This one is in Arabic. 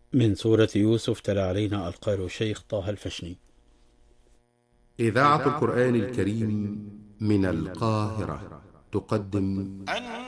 من سورة يوسف تلا علينا القارئ الشيخ طه الفشني. إذاعة القرآن الكريم من القاهرة تقدم